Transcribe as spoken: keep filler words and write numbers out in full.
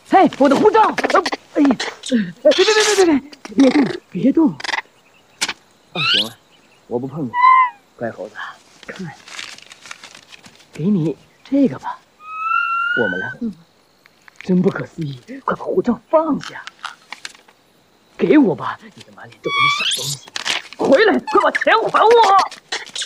哎，我的护照！呃，哎呀，别别别别别别，别动别动！ 放行了，我不碰你。乖猴子，看， 给你这个吧。 我们来换吧。 真不可思议！快把护照放下！给我吧，你的满脸皱纹的小东西！回来，快把钱还我！